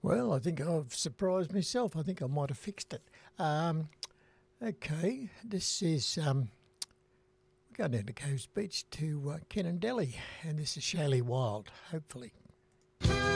Well, I think I've surprised myself. I think I might have fixed it. Okay, this is we're going down to Coves Beach to Kenandelli, and this is Shailey Wild, hopefully.